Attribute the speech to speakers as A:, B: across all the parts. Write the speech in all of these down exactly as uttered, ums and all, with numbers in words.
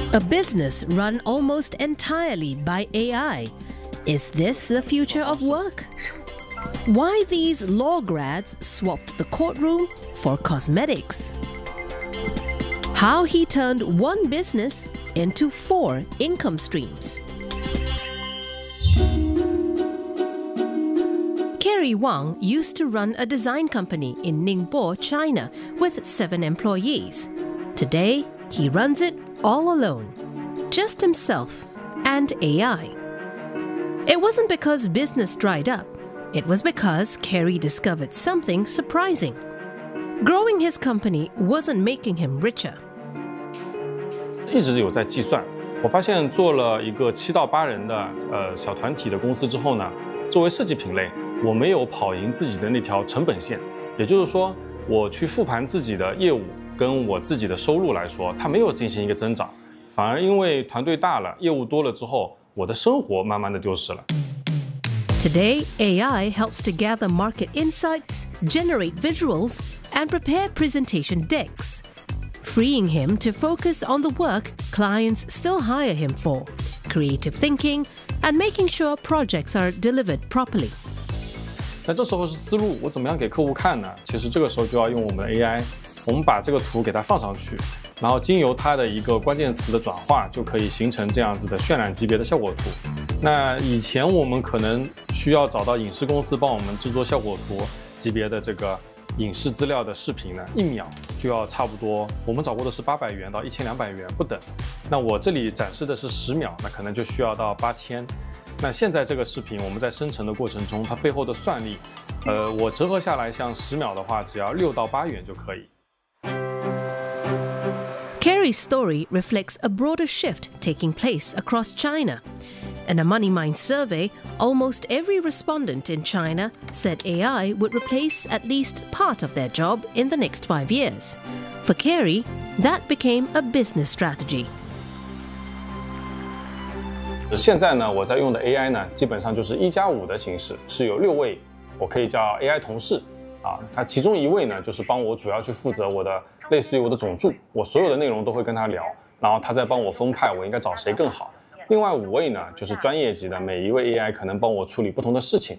A: A business run almost entirely by A I. Is this the future of work? Why these law grads swapped the courtroom for cosmetics? How he turned one business into four income streams. Kerry Wang used to run a design company in Ningbo, China, with seven employees. Today, he runs it all alone, just himself and A I. It wasn't because business dried up. It was because Kerry discovered something surprising. Growing his company wasn't making him richer.
B: 一直有在计算，我发现做了一个七到八人的呃小团体的公司之后呢，作为设计品类，我没有跑赢自己的那条成本线，也就是说，我去复盘自己的业务跟我自己的收入来说，它没有进行一个增长，反而因为团队大了，业务多了之后，我的生活慢慢的丢失了。
A: Today, A I helps to gather market insights, generate visuals, and prepare presentation decks, freeing him to focus on the work clients still hire him for, creative thinking, and making sure projects are delivered properly.
B: 那这时候是思路，我怎么样给客户看呢？其实这个时候就要用我们的 A I， 我们把这个图给它放上去，然后经由它的一个关键词的转化，就可以形成这样子的渲染级别的效果图。那以前我们可能需要找到影视公司帮我们制作效果图级别的这个影视资料的视频呢，一秒就要差不多，我们找过的是八百元到一千两百元不等。那我这里展示的是十秒，那可能就需要到八千。那现在这个视频我们在生成的过程中，它背后的算力，呃，我折合下来，像十秒的话，只要六到八元就可以。
A: Kerry's story reflects a broader shift taking place across China. In a MoneyMind survey, almost every respondent in China said A I would replace at least part of their job in the next five years. For Kerry, that became a business strategy.
B: 现在呢，我在用的 A I 呢，基本上就是一加五的形式，是有六位，我可以叫 A I 同事。 啊，他其中一位呢，就是帮我主要去负责我的，类似于我的总助，我所有的内容都会跟他聊，然后他再帮我分派我应该找谁更好。另外五位呢，就是专业级的，每一位 A I 可能帮我处理不同的事情。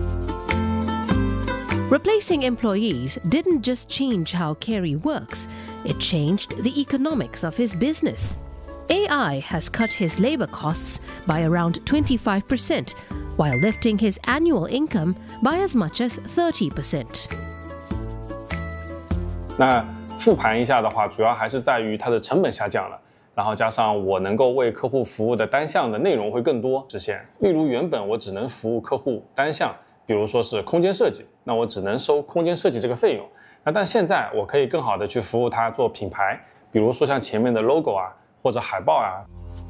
A: Replacing employees didn't just change how Kerry works, it changed the economics of his business. A I has cut his labor costs by around twenty-five percent, while lifting his annual income by as much as thirty percent.
B: 那复盘一下的话，主要还是在于它的成本下降了，然后加上我能够为客户服务的单项的内容会更多实现。例如原本我只能服务客户单项，比如说是空间设计，那我只能收空间设计这个费用。那但现在我可以更好的去服务他做品牌，比如说像前面的 logo 啊，或者海报啊。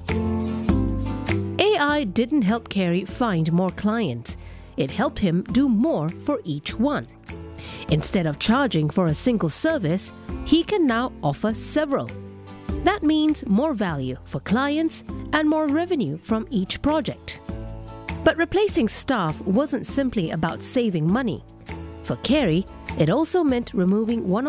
A: A I didn't help Kerry find more clients. It helped him do more for each one. Instead of charging for a single service, he can now offer several. That means more value for clients and more revenue from each project. But replacing staff wasn't simply about saving money. For Kerry, it also meant removing one of